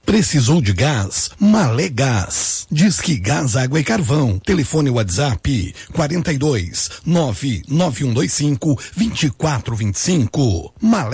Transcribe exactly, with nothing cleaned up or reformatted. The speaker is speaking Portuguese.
Precisou de gás? Malé Gás. Disque Gás, Água e Carvão. Telefone WhatsApp quarenta e dois, nove nove um dois cinco, vinte e quatro vinte e cinco. Malé